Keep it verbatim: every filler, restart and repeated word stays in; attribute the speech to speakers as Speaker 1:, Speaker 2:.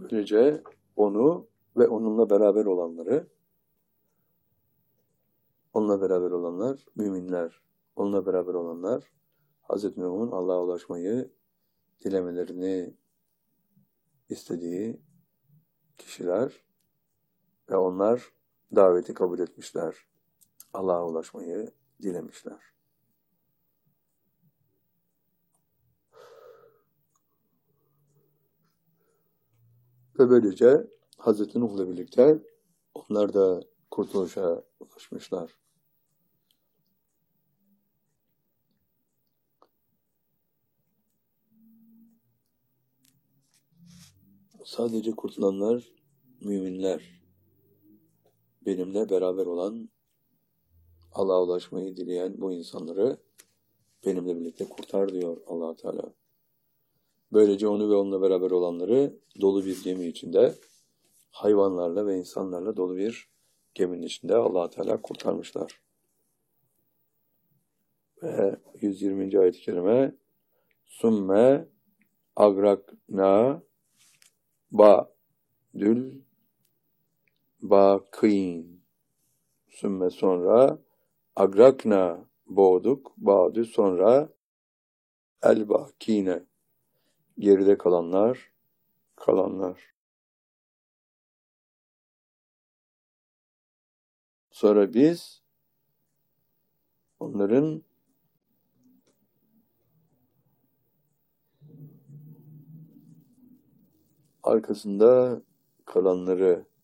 Speaker 1: Böylece onu ve onunla beraber olanları, onunla beraber olanlar müminler, onunla beraber olanlar Hazreti Nuh'un Allah'a ulaşmayı dilemelerini istediği kişiler ve onlar daveti kabul etmişler. Allah'a ulaşmayı dilemişler. Ve böylece Hazreti Nuh'la birlikte onlar da kurtuluşa ulaşmışlar. Sadece kurtulanlar müminler, benimle beraber olan, Allah'a ulaşmayı dileyen bu insanları benimle birlikte kurtar diyor Allah Teala. Böylece onu ve onunla beraber olanları dolu bir gemi içinde, hayvanlarla ve insanlarla dolu bir geminin içinde Allah Teala kurtarmışlar. Ve yüz yirminci ayet-i kerime Sümme agrakna ba'dül bâkîn. Sümme sonra agrakna boğduk, ba'dü sonra el bâkîne geride kalanlar, kalanlar. Sonra biz onların arkasında kalanları